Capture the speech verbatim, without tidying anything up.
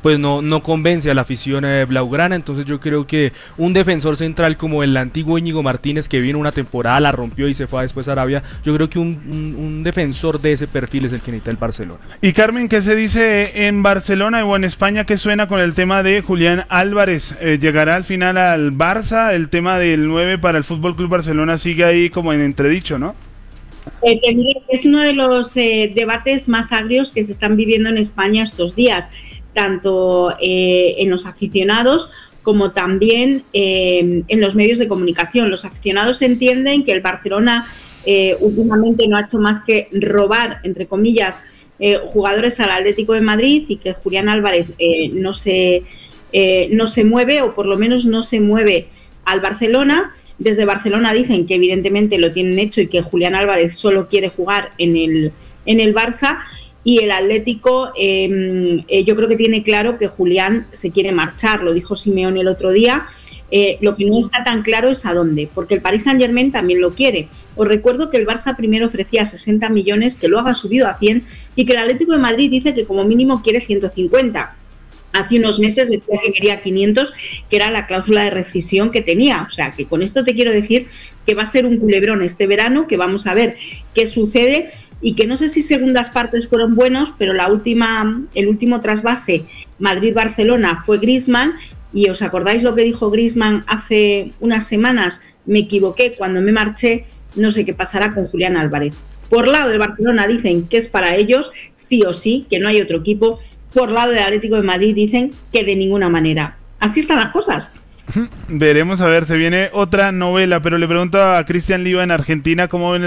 pues no, no convence a la afición eh, blaugrana. Entonces yo creo que un defensor central como el antiguo Íñigo Martínez, que vino una temporada, la rompió y se fue después a Arabia, yo creo que un, un, un defensor de ese perfil es el que necesita el Barcelona. Y Carmen, ¿qué se dice en Barcelona o en España? ¿Qué suena con el tema de Julián Álvarez? Eh, ¿Llegará al final al Barça? El tema del nueve para el Fútbol Club Barcelona sigue ahí como en entredicho, ¿no? Eh, es uno de los eh, debates más agrios que se están viviendo en España estos días, tanto eh, en los aficionados como también eh, en los medios de comunicación. Los aficionados entienden que el Barcelona eh, últimamente no ha hecho más que robar, entre comillas, eh, jugadores al Atlético de Madrid, y que Julián Álvarez eh, no se, eh, no se mueve, o por lo menos no se mueve al Barcelona. Desde Barcelona dicen que evidentemente lo tienen hecho y que Julián Álvarez solo quiere jugar en el, en el Barça, y el Atlético eh, eh, yo creo que tiene claro que Julián se quiere marchar, lo dijo Simeone el otro día. Eh, lo que no está tan claro es a dónde, porque el Paris Saint-Germain también lo quiere. Os recuerdo que el Barça primero ofrecía sesenta millones, que luego ha subido a cien, y que el Atlético de Madrid dice que como mínimo quiere ciento cincuenta. Hace unos meses decía que quería quinientos, que era la cláusula de rescisión que tenía. O sea, que con esto te quiero decir que va a ser un culebrón este verano, que vamos a ver qué sucede, y que no sé si segundas partes fueron buenos, pero la última, el último trasvase Madrid-Barcelona fue Griezmann, y os acordáis lo que dijo Griezmann hace unas semanas: me equivoqué cuando me marché, no sé qué pasará con Julián Álvarez. Por lado del Barcelona dicen que es para ellos, sí o sí, que no hay otro equipo. Por lado del Atlético de Madrid dicen que de ninguna manera. Así están las cosas. Veremos, a ver, se viene otra novela, pero le pregunto a Cristian Liva en Argentina cómo ven el